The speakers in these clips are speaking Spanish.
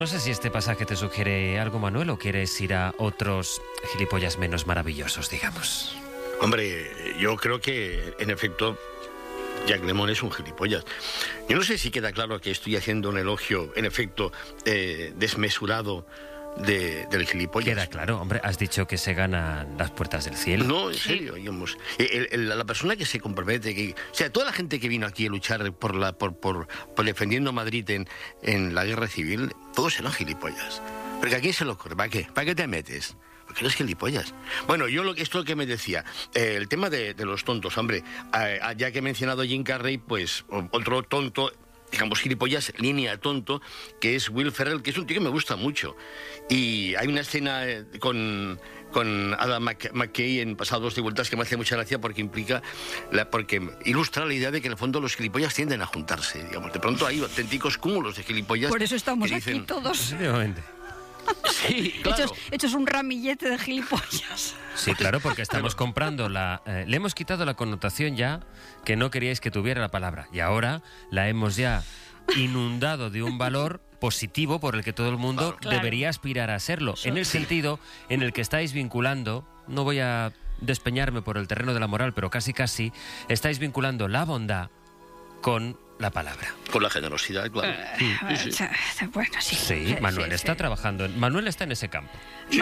No sé si este pasaje te sugiere algo, Manuel, o quieres ir a otros gilipollas menos maravillosos, digamos. Hombre, yo creo que, en efecto, Jack Lemmon es un gilipollas. Yo no sé si queda claro que estoy haciendo un elogio, en efecto, desmesurado del gilipollas. Queda claro, hombre, has dicho que se ganan las puertas del cielo. No, en serio, digamos. La persona que se compromete, o sea, toda la gente que vino aquí a luchar por defendiendo Madrid en la guerra civil, todos eran gilipollas. Porque ¿a quién se le ocurre? ¿Para qué? ¿Para qué te metes? Porque eres gilipollas. Bueno, esto es lo que me decía. El tema de los tontos, hombre, ya que he mencionado a Jim Carrey, pues otro tonto, digamos, gilipollas, línea tonto, que es Will Ferrell, que es un tío que me gusta mucho. Y hay una escena con Adam McKay en Pasados de Vueltas que me hace mucha gracia porque porque ilustra la idea de que en el fondo los gilipollas tienden a juntarse, digamos. De pronto hay auténticos cúmulos de gilipollas. Por eso estamos que dicen, aquí todos. Efectivamente. Sí, claro. Hechos un ramillete de gilipollas. Sí, claro, porque estamos comprando le hemos quitado la connotación ya que no queríais que tuviera la palabra. Y ahora la hemos ya inundado de un valor positivo por el que todo el mundo debería aspirar a serlo. En el sentido en el que estáis vinculando, no voy a despeñarme por el terreno de la moral, pero casi, estáis vinculando la bondad con la palabra. Con la generosidad, claro. Bueno, sí. Sí, Manuel está trabajando. Manuel está en ese campo.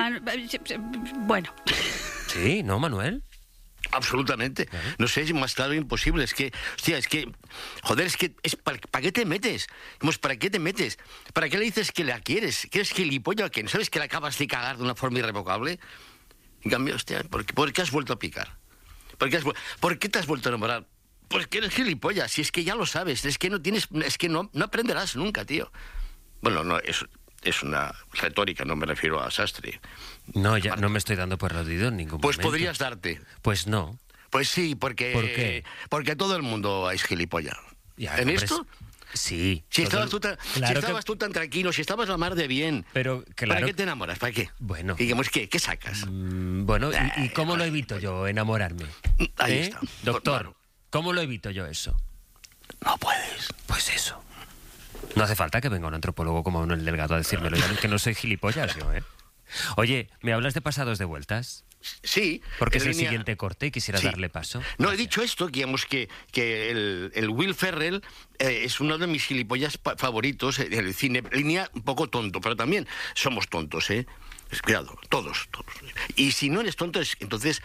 Bueno. Sí, ¿no, Manuel? Absolutamente. No sé, es más claro imposible. Es que, hostia, joder, ¿para qué te metes? ¿Para qué te metes? ¿Para qué le dices que la quieres? ¿Que eres gilipollas? ¿Que no sabes que la acabas de cagar de una forma irrevocable? En cambio, hostia, ¿por qué has vuelto a picar? ¿Por qué te has vuelto a enamorar? Porque eres gilipollas, si es que ya lo sabes, es que no aprenderás nunca, tío. Bueno, no, es una retórica, no me refiero a Sastre. No, ya no me estoy dando por aludido en ningún Pues momento. podrías darte. Pues no. Pues sí, porque... ¿Por qué? Porque todo el mundo es gilipollas. Ya, ¿En hombre, esto? Sí. Si estabas tú tan tranquilo, si estabas la mar de bien, pero claro, ¿para qué te enamoras? ¿Para qué? Bueno. Digamos, ¿qué sacas? Bueno, ¿y cómo lo evito yo, enamorarme? Ahí está. Doctor, Claro. ¿cómo lo evito yo eso? No puedes. Pues eso. No hace falta que venga un antropólogo como Manuel Delgado a decírmelo, ya que no soy gilipollas yo, ¿eh? Oye, ¿me hablas de Pasados de Vueltas? Sí. Porque es el siguiente corte y quisiera Sí. darle paso. No, he dicho esto, digamos que el Will Ferrell es uno de mis gilipollas favoritos del cine. Línea un poco tonto, pero también somos tontos, ¿eh? Cuidado, todos. Y si no eres tonto, entonces,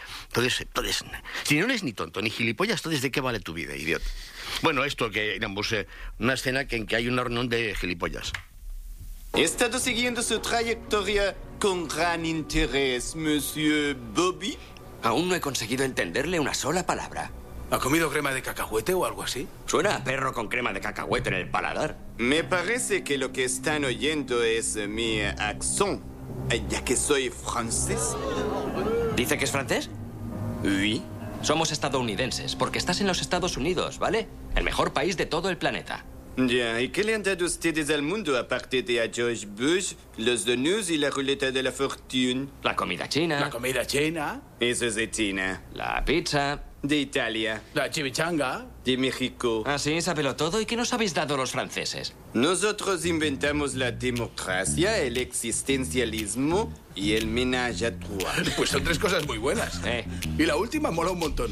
si no eres ni tonto ni gilipollas, entonces ¿de qué vale tu vida, idiota? Bueno, esto que, digamos, una escena en que hay una reunión de gilipollas. He estado siguiendo su trayectoria con gran interés, Monsieur Bobby. Aún no he conseguido entenderle una sola palabra. ¿Ha comido crema de cacahuete o algo así? Suena a perro con crema de cacahuete en el paladar. Me parece que lo que están oyendo es mi accent, ya que soy francés. ¿Dice que es francés? Oui. Somos estadounidenses, porque estás en los Estados Unidos, ¿vale? El mejor país de todo el planeta. Ya, ¿y qué le han dado ustedes al mundo aparte de a George Bush, los donuts y la ruleta de la fortune? La comida china. La comida china, Eso es de China, La pizza. de Italia, la chimichanga. de México. Así, sábelo todo. ¿Y qué nos habéis dado los franceses? Nosotros inventamos la democracia, el existencialismo y el ménage à trois. Pues son tres cosas muy buenas. Y la última mola un montón.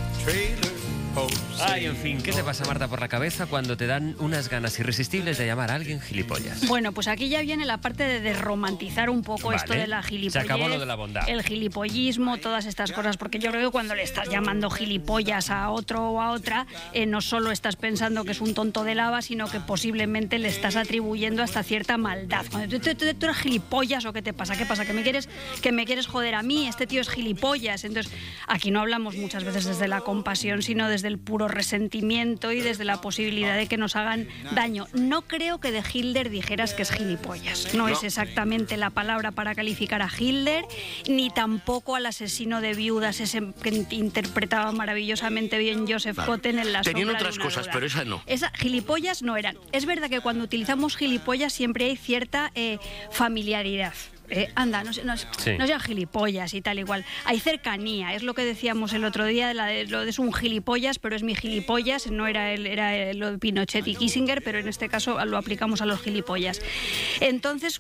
Ay, en fin, ¿qué te pasa, Marta, por la cabeza cuando te dan unas ganas irresistibles de llamar a alguien gilipollas? Bueno, pues aquí ya viene la parte de desromantizar un poco esto de la gilipollez. Se acabó lo de la bondad. El gilipollismo, todas estas cosas, porque yo creo que cuando le estás llamando gilipollas a otro o a otra, no solo estás pensando que es un tonto de lava, sino que posiblemente le estás atribuyendo hasta cierta maldad. Cuando tú eres gilipollas, ¿o qué te pasa? ¿Qué pasa? ¿Que me quieres joder a mí? Este tío es gilipollas. Entonces, aquí no hablamos muchas veces desde la compasión, sino desde el puro resentimiento y desde la posibilidad de que nos hagan daño. No creo que de Hitler dijeras que es gilipollas. No es exactamente la palabra para calificar a Hitler, ni tampoco al asesino de viudas, ese que interpretaba maravillosamente bien Joseph Cotten en La Tenían sombra de otras una cosas, duda. pero esas no. Esas gilipollas no eran. Es verdad que cuando utilizamos gilipollas siempre hay cierta familiaridad. anda, no sean gilipollas y tal igual. Hay cercanía, es lo que decíamos el otro día, lo de es un gilipollas, pero es mi gilipollas, no era lo de Pinochet y Kissinger, pero en este caso lo aplicamos a los gilipollas. Entonces,